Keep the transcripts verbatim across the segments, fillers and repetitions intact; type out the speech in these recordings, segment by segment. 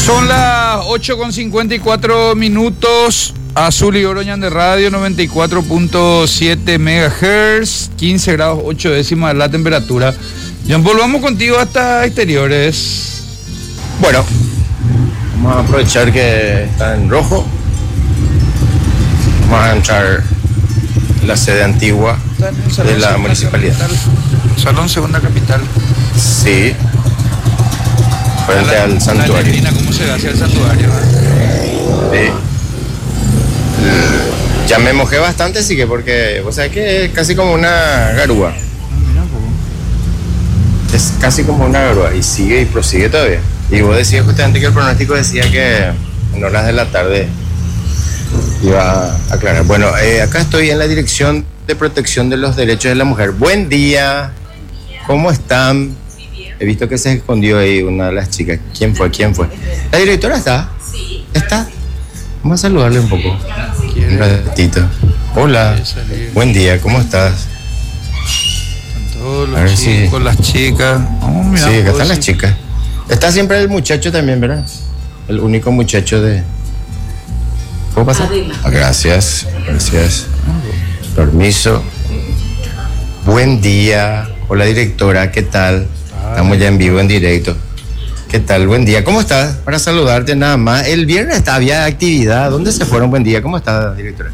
Son las ocho con cincuenta y cuatro minutos. Azul y Oro de Radio, noventa y cuatro punto siete megahertz, quince grados ocho décimas la temperatura. John, volvamos contigo hasta exteriores. Bueno, vamos a aprovechar que está en rojo. Vamos a entrar en la sede antigua de la municipalidad. Capital. Salón Segunda Capital. Sí. Frente la, al santuario. La ¿Cómo se va hacia el santuario? Sí. Ya me mojé bastante, sí que porque, o sea, que es casi como una garúa. Es casi como una garúa y sigue y prosigue todavía. Y vos decías justamente que el pronóstico decía que en horas de la tarde iba a aclarar. Bueno, eh, acá estoy en la Dirección de Protección de los Derechos de la Mujer. Buen día. ¿Cómo están? He visto que se escondió ahí una de las chicas. ¿Quién fue? ¿Quién fue? ¿La directora está? Sí. ¿Está? Vamos a saludarle un poco. Un ratito. Hola. Buen día, ¿cómo estás? Con todos los chicos, si... con las chicas. Oh, mira, sí, acá están las chicas. Está siempre el muchacho también, ¿verdad? El único muchacho de... ¿Cómo pasa? Ah, gracias, gracias. Permiso. Buen día. Hola, directora, ¿qué tal? Estamos ya en vivo, en directo. ¿Qué tal? Buen día. ¿Cómo estás? Para saludarte nada más. El viernes había actividad. ¿Dónde se fueron? Buen día. ¿Cómo estás, directora?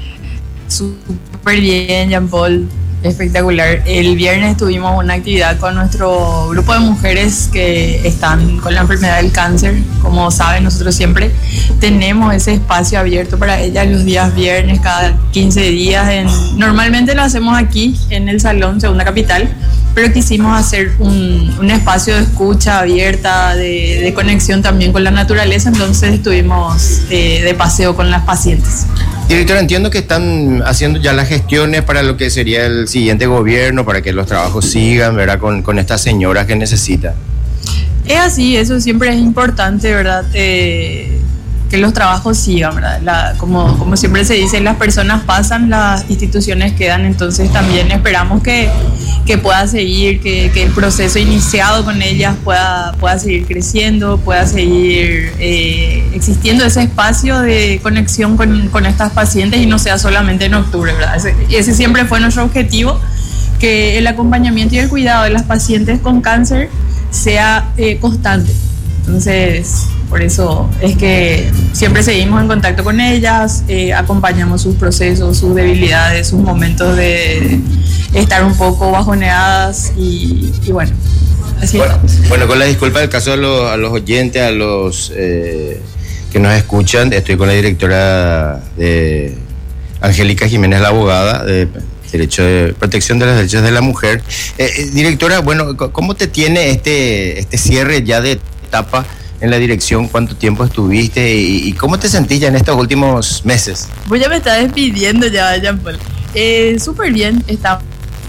Súper bien, Jean-Paul. Espectacular. El viernes tuvimos una actividad con nuestro grupo de mujeres que están con la enfermedad del cáncer. Como saben, nosotros siempre tenemos ese espacio abierto para ellas los días viernes, cada quince días. En, normalmente lo hacemos aquí, en el Salón Segunda Capital, pero quisimos hacer un, un espacio de escucha abierta, de, de conexión también con la naturaleza, entonces estuvimos eh, de paseo con las pacientes. Directora, entiendo que están haciendo ya las gestiones para lo que sería el siguiente gobierno, para que los trabajos sigan, ¿verdad? Con, con estas señoras que necesitan. Es así, eso siempre es importante, ¿verdad? Eh, que los trabajos sigan, ¿verdad? La, como, como siempre se dice, las personas pasan, las instituciones quedan, entonces también esperamos que, que pueda seguir, que, que el proceso iniciado con ellas pueda, pueda seguir creciendo, pueda seguir eh, existiendo ese espacio de conexión con, con estas pacientes y no sea solamente en octubre, ¿verdad? Ese, ese siempre fue nuestro objetivo, que el acompañamiento y el cuidado de las pacientes con cáncer sea eh, constante. Entonces, por eso es que siempre seguimos en contacto con ellas, eh, acompañamos sus procesos, sus debilidades, sus momentos de estar un poco bajoneadas y, y bueno, así bueno, es. Bueno, con la disculpa del caso a los, a los oyentes, a los eh, que nos escuchan, estoy con la directora de Angélica Jiménez, la abogada de Derecho de Protección de los Derechos de la Mujer. Eh, eh, directora, bueno, ¿cómo te tiene este, este cierre ya de etapa en la dirección? ¿Cuánto tiempo estuviste y, y cómo te sentís ya en estos últimos meses? Pues ya me está despidiendo ya, Jean-Paul. Eh, súper bien, estamos,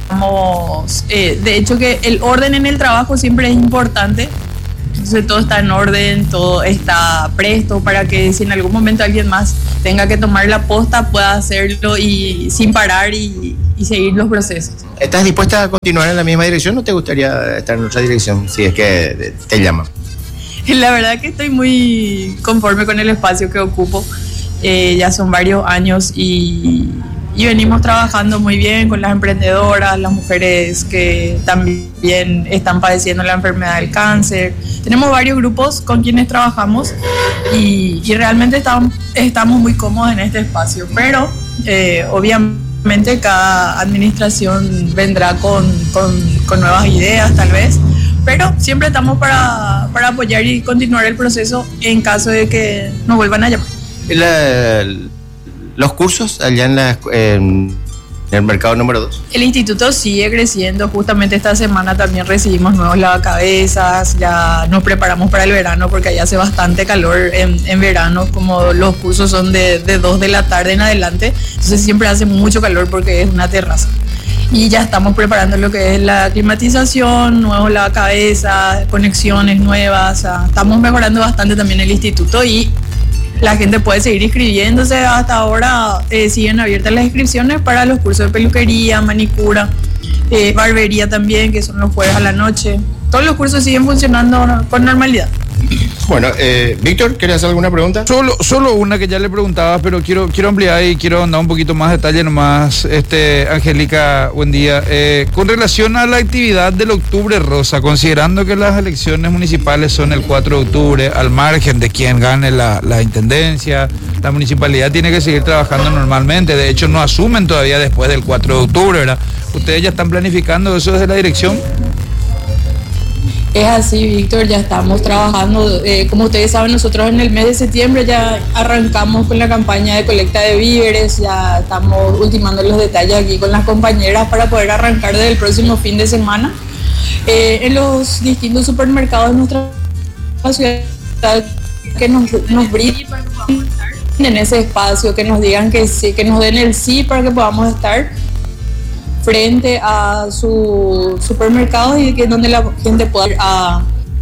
eh, de hecho que el orden en el trabajo siempre es importante, entonces todo está en orden, todo está presto para que si en algún momento alguien más tenga que tomar la posta pueda hacerlo y sin parar y, y seguir los procesos. ¿Estás dispuesta a continuar en la misma dirección o te gustaría estar en otra dirección si es que te llaman? La verdad que estoy muy conforme con el espacio que ocupo, eh, ya son varios años y, y venimos trabajando muy bien con las emprendedoras, las mujeres que también están padeciendo la enfermedad del cáncer. Tenemos varios grupos con quienes trabajamos y, y realmente estamos, estamos muy cómodos en este espacio, pero eh, obviamente cada administración vendrá con, con, con nuevas ideas tal vez, pero siempre estamos para, para apoyar y continuar el proceso en caso de que nos vuelvan a llamar. La, los cursos allá en, la, en el mercado número dos. El instituto sigue creciendo, justamente esta semana también recibimos nuevos lavacabezas, ya nos preparamos para el verano porque allá hace bastante calor en, en verano, como los cursos son de, de dos de la tarde en adelante, entonces siempre hace mucho calor porque es una terraza. Y ya estamos preparando lo que es la climatización, nuevos lavacabezas, conexiones nuevas, o sea, estamos mejorando bastante también el instituto y la gente puede seguir inscribiéndose. Hasta ahora eh, siguen abiertas las inscripciones para los cursos de peluquería, manicura, eh, barbería también, que son los jueves a la noche. Todos los cursos siguen funcionando con normalidad. Bueno, eh, Víctor, ¿quieres hacer alguna pregunta? Solo, solo una que ya le preguntaba, pero quiero, quiero ampliar y quiero andar un poquito más detalle nomás. Este, Angélica, buen día. Eh, con relación a la actividad del Octubre Rosa, considerando que las elecciones municipales son el cuatro de octubre, al margen de quien gane la, la intendencia, la municipalidad tiene que seguir trabajando normalmente. De hecho, no asumen todavía después del cuatro de octubre, ¿verdad? ¿Ustedes ya están planificando eso desde la dirección? Es así, Víctor, ya estamos trabajando. Eh, como ustedes saben, nosotros en el mes de septiembre ya arrancamos con la campaña de colecta de víveres, ya estamos ultimando los detalles aquí con las compañeras para poder arrancar desde el próximo fin de semana. Eh, en los distintos supermercados de nuestra ciudad, que nos, nos brinden en ese espacio, que nos digan que sí, que nos den el sí para que podamos estar frente a su supermercado y que donde la gente pueda ir a,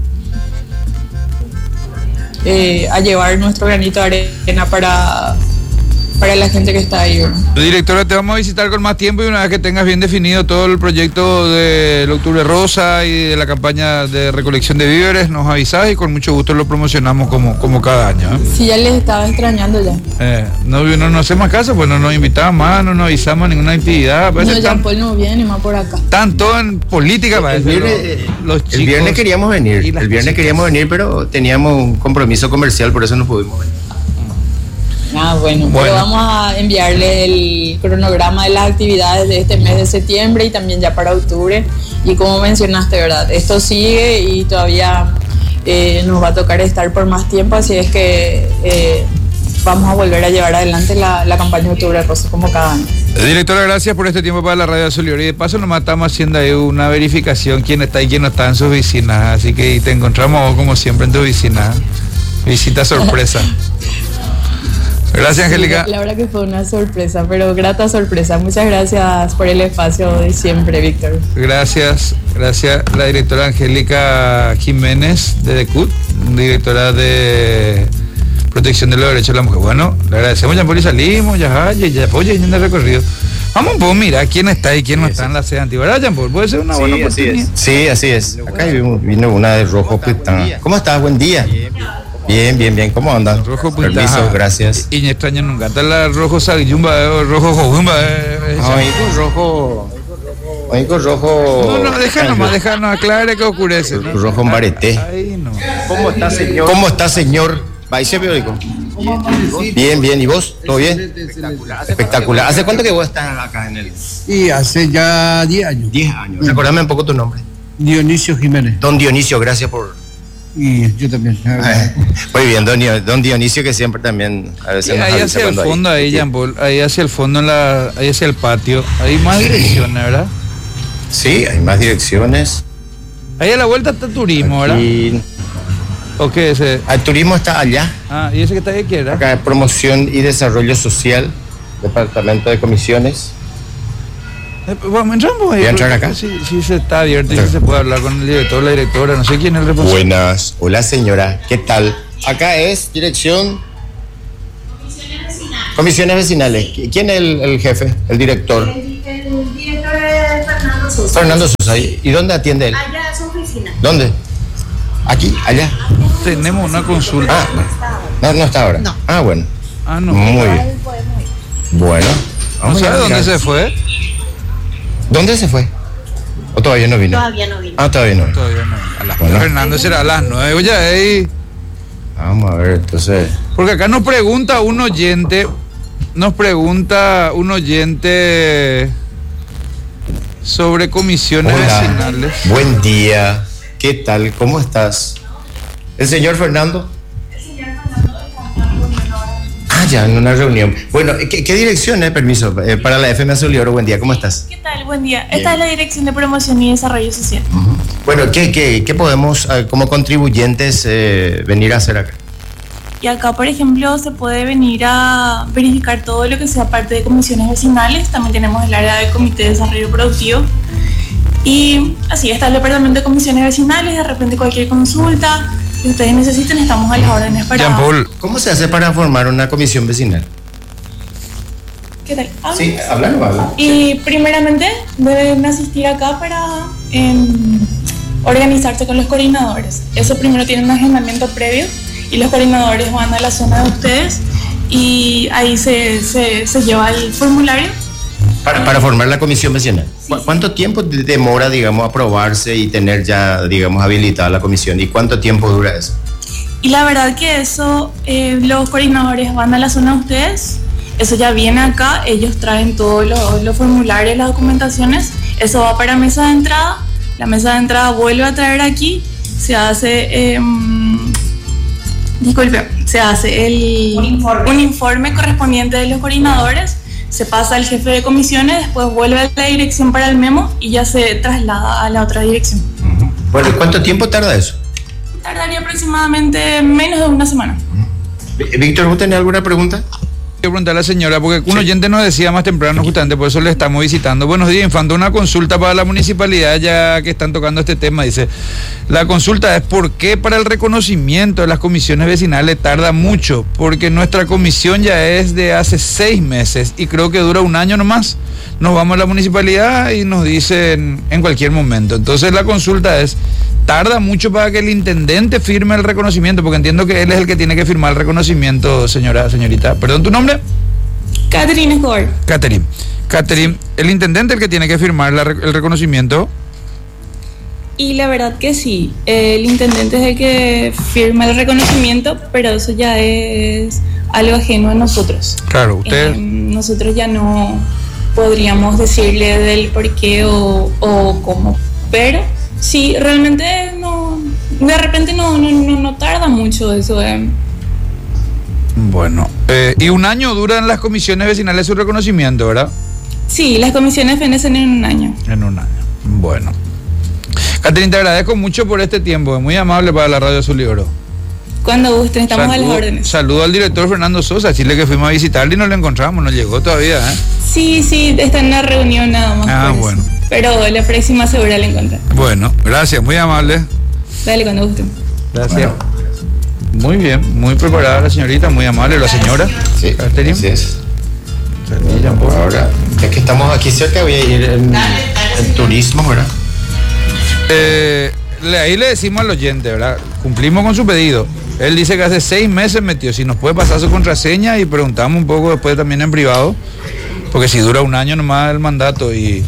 eh, a llevar nuestro granito de arena para, para la gente que está ahí, ¿no? Directora, te vamos a visitar con más tiempo y una vez que tengas bien definido todo el proyecto del Octubre Rosa y de la campaña de recolección de víveres, nos avisás y con mucho gusto lo promocionamos como, como cada año, ¿eh? Sí, ya les estaba extrañando ya. Eh, no, no, no hacemos caso, pues no nos invitaban más, no nos avisamos a ninguna actividad. No, Jean Paul no viene más por acá. Están todos en política, el, parece, viernes, los, los chicos. El viernes queríamos venir, el viernes chicas. queríamos venir, pero teníamos un compromiso comercial, por eso no pudimos venir. Ah, bueno, bueno. Pero vamos a enviarle el cronograma de las actividades de este mes de septiembre y también ya para octubre. Y como mencionaste, ¿verdad? Esto sigue y todavía eh, nos va a tocar estar por más tiempo, así es que eh, vamos a volver a llevar adelante la, la campaña de Octubre Rosa como cada año. Directora, gracias por este tiempo para la Radio Azul y de paso nomás estamos haciendo ahí una verificación quién está y quién no está en sus vecinas, así que te encontramos como siempre en tu vecina. Visita sorpresa. Gracias, Angélica. Sí, la, la verdad que fue una sorpresa, pero grata sorpresa. Muchas gracias por el espacio de siempre, Víctor. Gracias, gracias. La directora Angélica Jiménez de DECUT, directora de Protección de los Derechos de la Mujer. Bueno, le agradecemos, Jean Paul, y salimos, ya, ya, ya, oye, ya en el recorrido. Vamos un poco, mira quién está y quién no está en la sede antigua, ¿verdad, Jean Paul? Puede ser una Sí, buena así oportunidad. es. Sí, así es. Acá vino, vino una de rojo pitán. ¿Cómo estás? Buen día. Bien, bien, bien. ¿Cómo andan? Rojo Permiso, Pintaja. gracias. Y me extraña nunca. Está la rojo sagyumba, rojo jojumba. Oigo rojo. Oigo rojo. No, no, déjanos más, déjanos aclarar que ocurece, ¿no? Rojo en bareté. Ahí no. ¿Cómo está, señor? ¿Cómo está, señor? Vice periódico. Bien, bien. ¿Y vos? ¿Todo bien? Espectacular. Espectacular. ¿Hace cuánto que vos estás acá en el...? Y hace ya diez años. diez años. Recordame un poco tu nombre. Dionisio Jiménez. Don Dionisio, gracias por... Y yo también. Muy bien, don, don Dionisio, que siempre también a veces Sí, nos ahí avisa hacia el cuando fondo, hay- ahí, Jean Paul, ahí hacia el fondo, en la, ahí hacia el patio. Hay más direcciones, ¿verdad? Sí, hay más direcciones. Ahí a la vuelta está turismo, ¿verdad? Aquí, ¿O qué es ese? el turismo está allá. Ah, y ese que está ahí, ¿qué era? Acá promoción y desarrollo social, departamento de comisiones. Eh, Vamos, entramos ahí. ¿Voy a entrar acá? Sí, sí, se está abierto y sí se puede hablar con el director, la directora, no sé quién es el responsable. Buenas. Hola, señora. ¿Qué tal? Acá es dirección... Comisiones vecinales. ¿Quién es el, el jefe, el director? El, el director es Fernando Sosa. Fernando Sosa. ¿Y dónde atiende él? Allá a su oficina. ¿Dónde? ¿Aquí? ¿Allá? Tenemos una consulta. Ah, no, no está ahora. No. Ah, bueno. Ah, no. Muy bien. Igual podemos ir. Bueno. ¿No Vamos sabe a dónde mirar. se fue? ¿Dónde se fue? ¿O todavía no vino? Todavía no vino. Ah, todavía no. Todavía no. A las Bueno. Fernando será a las nueve. Oye, ahí. Vamos a ver, entonces. Porque acá nos pregunta un oyente, nos pregunta un oyente sobre comisiones vecinales. Buen día. ¿Qué tal? ¿Cómo estás? ¿El señor Fernando? Ah, ya, en una reunión. Bueno, ¿qué, qué dirección, eh? Permiso, eh, para la F M Azul y Oro. Buen día, ¿cómo estás? ¿Qué tal? Buen día. Esta es la Dirección de Promoción y Desarrollo Social. Uh-huh. Bueno, ¿qué, qué, qué podemos, eh, como contribuyentes, eh, venir a hacer acá? Y acá, por ejemplo, se puede venir a verificar todo lo que sea parte de comisiones vecinales. También tenemos el área de Comité de Desarrollo Productivo. Y así está el departamento de comisiones vecinales. De repente cualquier consulta que ustedes necesiten, estamos a las órdenes para... Jean Paul, ¿Cómo se hace para formar una comisión vecinal? ¿Qué tal? ¿Habla? Sí, hablar o hablar. Y primeramente deben asistir acá para em, organizarse con los coordinadores. Eso primero tiene un agendamiento previo y los coordinadores van a la zona de ustedes y ahí se, se, se lleva el formulario. Para, para formar la comisión vecinal. Sí. ¿Cuánto tiempo demora, digamos, aprobarse y tener ya, digamos, habilitada la comisión? ¿Y cuánto tiempo dura eso? Y la verdad que eso, eh, los coordinadores van a la zona de ustedes, eso ya viene acá, ellos traen todos los, los formularios, las documentaciones, eso va para mesa de entrada, la mesa de entrada vuelve a traer aquí, se hace, eh, disculpe, se hace el, Un informe. un informe correspondiente de los coordinadores, se pasa al jefe de comisiones, después vuelve a la dirección para el memo y ya se traslada a la otra dirección. Uh-huh. Bueno, ¿cuánto tiempo tarda eso? Tardaría aproximadamente menos de una semana. Víctor, ¿vos tenés alguna pregunta? Quiero preguntar a la señora, porque un oyente nos decía más temprano, justamente por eso le estamos visitando. Buenos días, Infante, una consulta para la municipalidad, ya que están tocando este tema. Dice, la consulta es por qué para el reconocimiento de las comisiones vecinales tarda mucho, porque nuestra comisión ya es de hace seis meses y creo que dura un año nomás. Nos vamos a la municipalidad y nos dicen en cualquier momento. Entonces la consulta es, tarda mucho para que el intendente firme el reconocimiento, porque entiendo que él es el que tiene que firmar el reconocimiento, señora, señorita. Perdón, ¿tu nombre? Catherine Escobar. Catherine. Catherine, el intendente es el que tiene que firmar la, el reconocimiento. Y la verdad que sí, el intendente es el que firma el reconocimiento, pero eso ya es algo ajeno a nosotros. Claro, usted... Eh, nosotros ya no podríamos decirle del por qué o, o cómo, pero sí, realmente no, de repente no, no, no, no tarda mucho eso. Eh. Bueno, eh, y un año duran las comisiones vecinales su reconocimiento, ¿verdad? Sí, las comisiones fenecen en un año. En un año, bueno. Catherine, te agradezco mucho por este tiempo, es muy amable para la Radio Azul y Oro. Cuando gusten, estamos Saludo, a las órdenes. Saludo al director Fernando Sosa, decirle que fuimos a visitarle y no lo encontramos, no llegó todavía, ¿eh? Sí, sí, está en una reunión nada más. Ah, por eso. bueno. Pero la próxima segura la encuentra. Bueno, gracias, muy amable. Dale, cuando gusten. Gracias. Muy bien, muy preparada la señorita, muy amable la señora. Sí, Catherine. así es. Mira, por favor. Ahora, ya que estamos aquí cerca, voy a ir en, en turismo, ¿verdad? Eh, le- ahí le decimos al oyente, ¿verdad? Cumplimos con su pedido. Él dice que hace seis meses metió. Si nos puede pasar su contraseña y preguntamos un poco después también en privado, porque si dura un año nomás el mandato y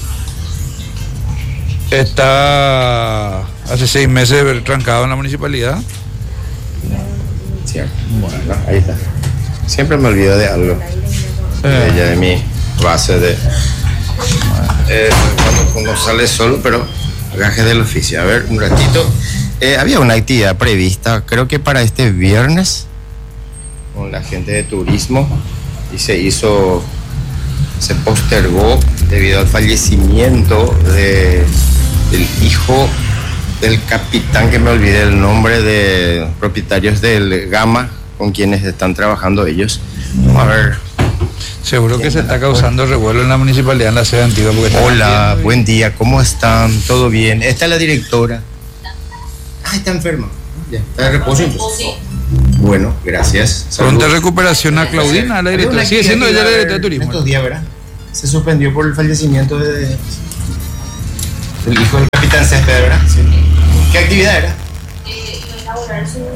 está hace seis meses trancado en la municipalidad. Cierto. Bueno, ahí está. Siempre me olvido de algo. Eh. De ella, de mi base de. Eh, cuando, cuando sale solo, pero gajes del oficio. A ver, un ratito. Eh, había una actividad prevista, creo que para este viernes, con la gente de turismo, y se hizo, se postergó debido al fallecimiento de, del hijo del capitán, que me olvidé el nombre, de propietarios del Gama, con quienes están trabajando ellos. Vamos a ver. Seguro que se está causando revuelo en la municipalidad, en la sede antigua. Porque está Hola, haciendo- buen día, ¿cómo están? ¿Todo bien? Esta es la directora. Ah, está enferma. Ya, está de reposo entonces. Bueno, gracias. Pronta Saludos. recuperación a Claudina, la directora. Había una Sigue siendo ella la actividad directora de turismo. Estos días, ¿verdad? Se suspendió por el fallecimiento de, del hijo del capitán Césped, ¿verdad? Sí. ¿Qué actividad era? Eh, elaborar su.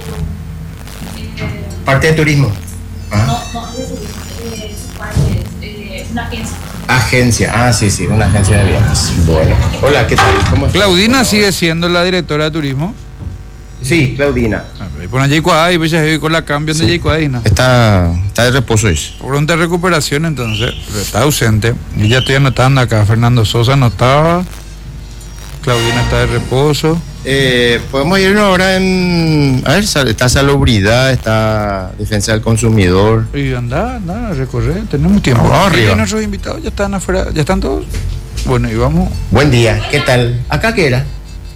Eh, Parte de turismo. Ah. no, no, es decir, eh, su parte es eh, una agencia. Agencia. Ah, sí, sí, una agencia de viajes. Bueno. Hola, ¿qué tal? ¿Cómo estás? Claudina sigue siendo la directora de turismo. Sí, Claudina. Y ponen Jaycuay, pues ya con la cambio de Jaycuay, ¿no? Está, está de reposo eso. Pronta recuperación entonces, pero está ausente. Y ya estoy anotando acá, Fernando Sosa no estaba, Claudina está de reposo. Eh, podemos irnos ahora en. A ver, sal- está salubridad, está defensa del consumidor. Y anda, anda, a recorrer, tenemos tiempo. Vamos arriba. Y nuestros invitados ya están afuera, ya están todos. Bueno, y vamos. Buen día, ¿qué tal? ¿Acá qué era?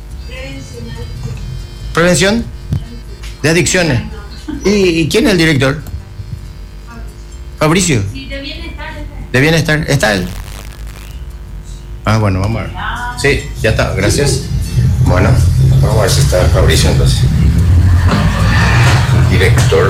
¿Prevención? De adicciones. ¿Y, y quién es el director? Fabricio. Sí, de bienestar. De bienestar. ¿Está él? Ah, bueno, vamos a ver. Sí, ya está, gracias. Bueno, vamos a ver si está Fabricio entonces. Director.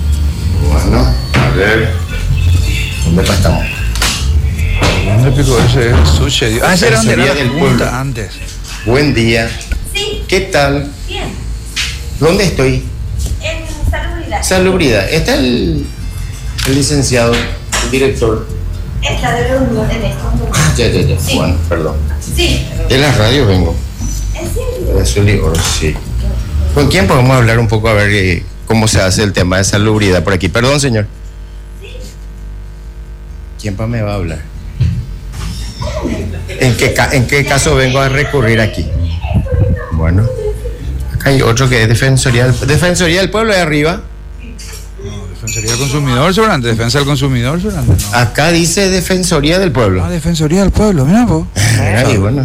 Bueno, a ver. ¿Dónde estamos? ¿Dónde pico eso? se sucedió. Ah, ese era donde era la del junta pueblo. antes. Buen día. Sí, ¿Qué tal? bien. ¿Dónde estoy? En salubridad. Salubridad. Está el, el licenciado, el director. Está de reunión en este momento. Ya, ya, ya. Sí. Juan, perdón. Sí. De la radio vengo. ¿En serio? De Azul y Oro, sí. ¿Con quién podemos hablar un poco a ver eh, cómo se hace el tema de salubridad por aquí? Perdón, señor. ¿Quién pa me va a hablar? ¿En qué, ca- ¿En qué caso vengo a recurrir aquí? Bueno, acá hay otro que es Defensoría del, Defensoría del Pueblo de arriba. Defensoría del Consumidor, seguramente. Defensa del Consumidor, seguramente. No. Acá dice Defensoría del Pueblo. Ah, Defensoría del Pueblo, mira vos. Mira ahí, bueno.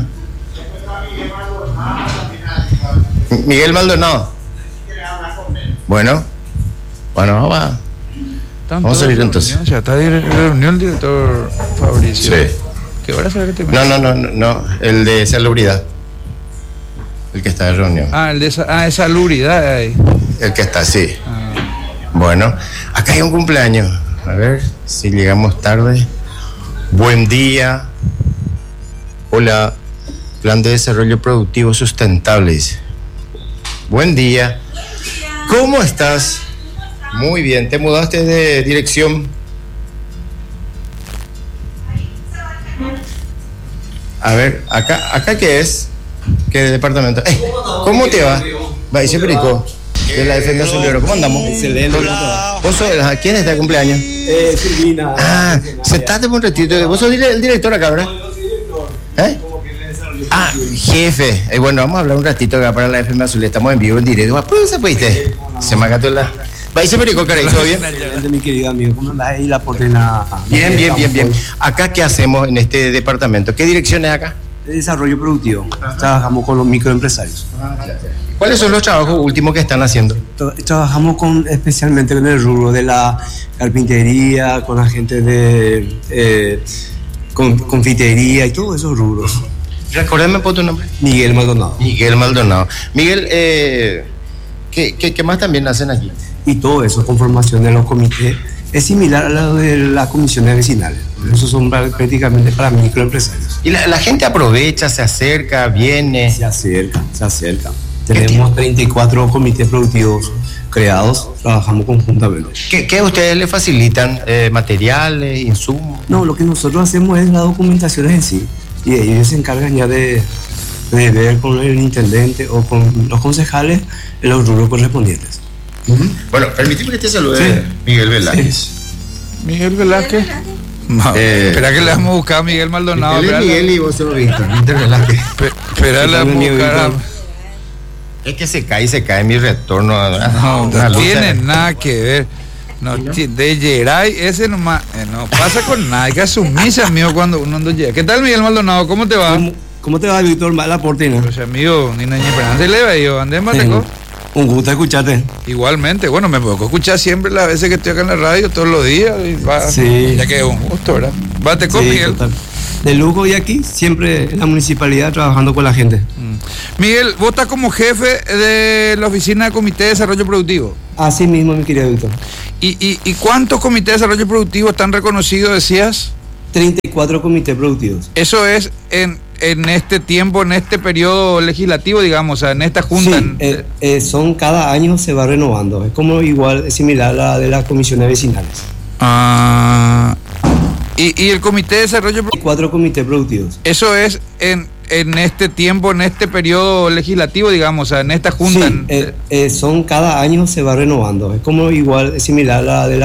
Miguel Maldonado. Bueno, bueno, va. Están Vamos a todos salir en entonces. reunión, ya está de reunión el director Fabricio. Sí. ¿Qué hora será que te No, no, no, no, no, el de salubridad. El que está de reunión. Ah, el de esa, ah, esa salubridad ahí. El que está, sí. Ah. Bueno, acá hay un cumpleaños. A ver si llegamos tarde. Buen día. Hola. Plan de Desarrollo Productivo Sustentable, dice. Buen día. ¿Cómo estás? Muy bien. ¿Te mudaste de dirección? A ver, acá, acá ¿qué es? ¿Qué departamento? Eh, ¿Cómo te va? Va, y siempre Perico, de la Defensa Azul. ¿Cómo andamos? Excelente. ¿Vos sos de la- ¿Quién está de cumpleaños? Eh, Silvina. Ah, sentate por un ratito. ¿Vos sos dire- el director acá, verdad? ¿Eh? Ah, jefe. Eh, bueno, vamos a hablar un ratito acá para la F M Azul. Estamos en vivo, en directo. Pues se fuiste. Se me agató la... Va, y se Perico, caray, ¿todo bien? Excelente, mi querido amigo. ¿Cómo andás ahí? La portena. Bien, bien, bien, bien. ¿Acá qué hacemos en este departamento? ¿Qué dirección es acá? De desarrollo productivo. Trabajamos con los microempresarios. ¿Cuáles son los trabajos últimos que están haciendo? Tra- Trabajamos con, especialmente con el rubro de la carpintería, con la gente de eh, con, confitería y todos esos rubros. Recuérdame por tu nombre. Miguel Maldonado. Miguel Maldonado. Miguel, eh, ¿qué, qué, qué más también hacen aquí? Y todo eso con formación de los comités. Es similar a lo de las comisiones vecinales. Esos son pra- prácticamente para microempresarios. Y la, la gente aprovecha, se acerca, viene. Se acerca, se acerca. Tenemos treinta y cuatro comités productivos creados, trabajamos conjuntamente. ¿Qué, qué ustedes le facilitan? Eh, ¿Materiales, insumos? No, lo que nosotros hacemos es las documentaciones en sí, y ellos se encargan ya de, de ver con el intendente o con los concejales en los rubros correspondientes. Bueno, permíteme que te salude, Sí. Miguel Velázquez. Miguel Velázquez. No, Eh, espera que le vamos a buscar a Miguel Maldonado. Él es espera, Miguel y vos sos Víctor, Víctor Velázquez. pe- espera, le vamos a Miguel buscar a- Víctor. Es que se cae y se cae mi retorno. a- a- No, una no lucha. tiene nada que ver. No, ti- de Geray, ese nomás, eh, no pasa con nada, hay que asumirse, amigo, cuando uno ando llega. ¿Qué tal, Miguel Maldonado? ¿Cómo te va? ¿Cómo, cómo te va, Víctor? La portina. Pues, amigo, ni Naña Esperanza le va yo, andé en Mateco. Un gusto escucharte. Igualmente, bueno, me puedo escuchar siempre las veces que estoy acá en la radio, todos los días, y va, Sí. ya que es un gusto, ¿verdad? Bate con Sí, Miguel. total. De lujo y aquí, siempre en la municipalidad trabajando con la gente. Mm. Miguel, vos estás como jefe de la oficina de Comité de Desarrollo Productivo. Así mismo, mi querido Víctor. ¿Y, y, y cuántos comités de desarrollo productivo están reconocidos, decías? treinta y cuatro comités productivos. Eso es en, en este tiempo, en este periodo legislativo, digamos, o sea, en esta junta. Sí, en- eh, eh, son cada año se va renovando. Es como igual, es similar a la de las comisiones vecinales. Ah, y, y el Comité de Desarrollo Productivo, Cuatro comités productivos. eso es en, en este tiempo, en este periodo legislativo, digamos, o sea, en esta junta. Sí, en- eh, eh, son cada año se va renovando. Es como igual, es similar a la de las